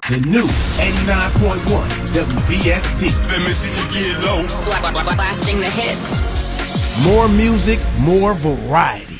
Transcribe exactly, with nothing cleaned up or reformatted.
The new eighty-nine point one W B S D. Let me see you get low. Blasting the hits. More music, more variety.